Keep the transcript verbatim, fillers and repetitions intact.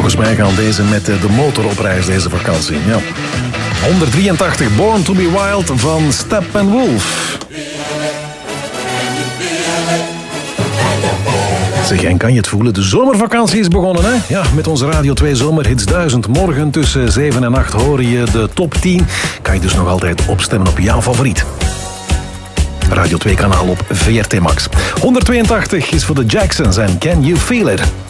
Volgens mij gaan deze met de motor op reis deze vakantie. Ja. honderddrieëntachtig, Born to be Wild van Steppenwolf. Zeg, en kan je het voelen? De zomervakantie is begonnen, hè? Ja, met onze Radio twee Zomerhits duizend. Morgen tussen zeven en acht hoor je de top tien. Kan je dus nog altijd opstemmen op jouw favoriet. Radio twee kanaal op V R T Max. honderdtweeëntachtig is voor de Jacksons en Can You Feel It?